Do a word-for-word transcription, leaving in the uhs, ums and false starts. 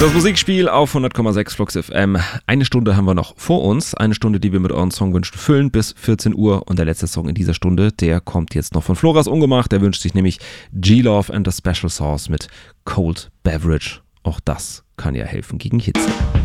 Das Musikspiel auf hundert Komma sechs Flux F M. Eine Stunde haben wir noch vor uns. Eine Stunde, die wir mit euren Songwünschen füllen bis vierzehn Uhr. Und der letzte Song in dieser Stunde, der kommt jetzt noch von Floras Ungemacht. Der wünscht sich nämlich G-Love and the Special Sauce mit Cold Beverage. Auch das kann ja helfen gegen Hitze.